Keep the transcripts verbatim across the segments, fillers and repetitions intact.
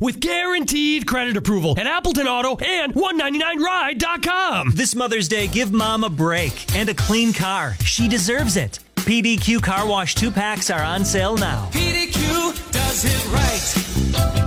with guaranteed credit approval at Appleton Auto and one ninety-nine ride dot com. This Mother's Day, give Mom a break and a clean car. She deserves it. P D Q Car Wash two-packs are on sale now. P D Q does it right.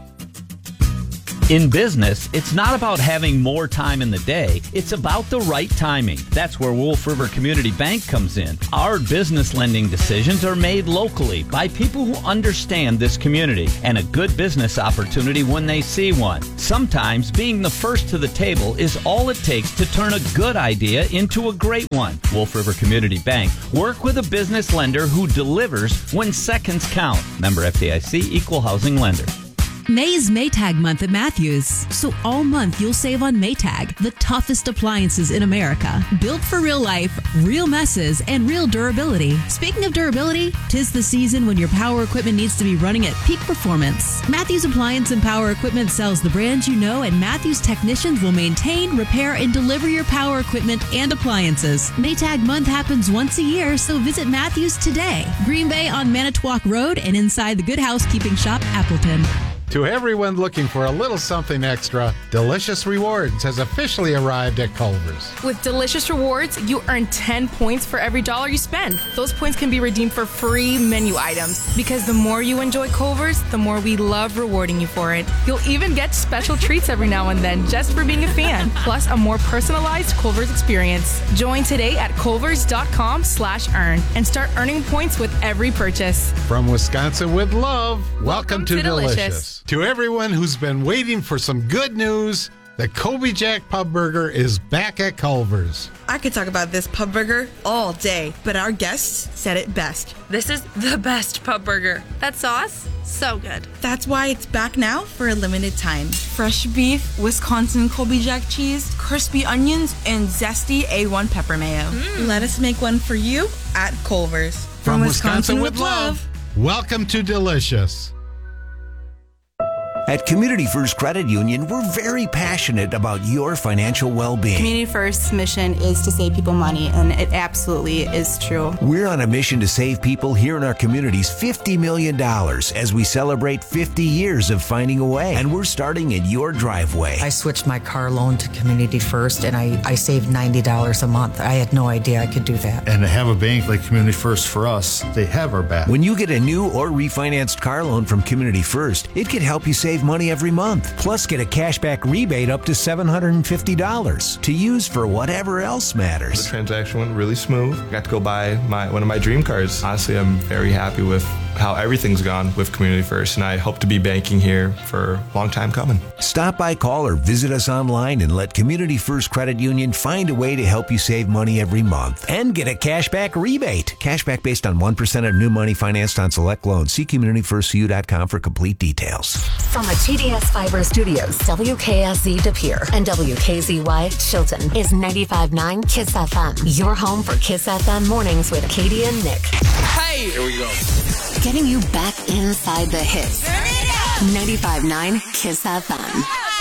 In business, it's not about having more time in the day. It's about the right timing. That's where Wolf River Community Bank comes in. Our business lending decisions are made locally by people who understand this community and a good business opportunity when they see one. Sometimes being the first to the table is all it takes to turn a good idea into a great one. Wolf River Community Bank. Work with a business lender who delivers when seconds count. Member F D I C, Equal Housing Lender. May is Maytag month at Matthews, so all month you'll save on Maytag, the toughest appliances in America. Built for real life, real messes, and real durability. Speaking of durability, 'tis the season when your power equipment needs to be running at peak performance. Matthews Appliance and Power Equipment sells the brands you know, and Matthews technicians will maintain, repair, and deliver your power equipment and appliances. Maytag month happens once a year, so visit Matthews today. Green Bay on Manitowoc Road and inside the Good Housekeeping Shop, Appleton. To everyone looking for a little something extra, Delicious Rewards has officially arrived at Culver's. With Delicious Rewards, you earn ten points for every dollar you spend. Those points can be redeemed for free menu items. Because the more you enjoy Culver's, the more we love rewarding you for it. You'll even get special treats every now and then just for being a fan. Plus a more personalized Culver's experience. Join today at culvers.com slash earn and start earning points with every purchase. From Wisconsin with love, welcome, Welcome to, to Delicious. Delicious. To everyone who's been waiting for some good news, the Kobe Jack Pub Burger is back at Culver's. I could talk about this pub burger all day, but our guests said it best. This is the best pub burger. That sauce, so good. That's why it's back now for a limited time. Fresh beef, Wisconsin Kobe Jack cheese, crispy onions, and zesty A one pepper mayo. Mm. Let us make one for you at Culver's. From, From Wisconsin, Wisconsin with love, welcome to Delicious. At Community First Credit Union, we're very passionate about your financial well-being. Community First's mission is to save people money, and it absolutely is true. We're on a mission to save people here in our communities fifty million dollars as we celebrate fifty years of finding a way. And we're starting at your driveway. I switched my car loan to Community First, and I, I saved ninety dollars a month. I had no idea I could do that. And to have a bank like Community First for us, they have our back. When you get a new or refinanced car loan from Community First, it can help you save money every month. Plus, get a cashback rebate up to seven hundred fifty dollars to use for whatever else matters. The transaction went really smooth. I got to go buy my one of my dream cars. Honestly, I'm very happy with how everything's gone with Community First, and I hope to be banking here for a long time coming. Stop by, call, or visit us online and let Community First Credit Union find a way to help you save money every month and get a cashback rebate. Cashback based on one percent of new money financed on select loans. See community first c u dot com for complete details. From the T D S Fiber Studios, W K S Z De Pere and W K Z Y Chilton is ninety-five point nine Kiss F M. Your home for Kiss F M mornings with Katie and Nick. Hey! Here we go. Getting you back inside the hits. ninety-five point nine Kiss F M.